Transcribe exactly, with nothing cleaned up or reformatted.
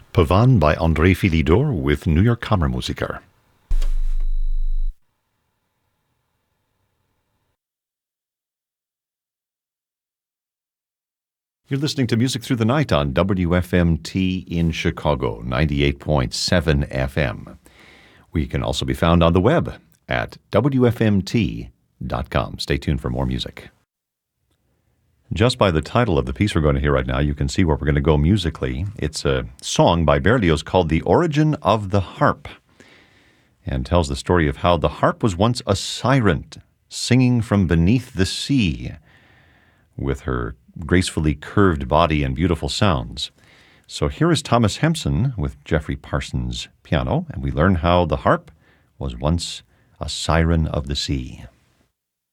Pavan by André Philidor with New York Kammermusiker. You're listening to Music Through the Night on W F M T in Chicago, ninety-eight point seven F M. We can also be found on the web at W F M T dot com. Stay tuned for more music. Just by the title of the piece we're going to hear right now, you can see where we're going to go musically. It's a song by Berlioz called The Origin of the Harp, and tells the story of how the harp was once a siren singing from beneath the sea with her gracefully curved body and beautiful sounds. So here is Thomas Hempson with Jeffrey Parsons piano, and we learn how the harp was once a siren of the sea.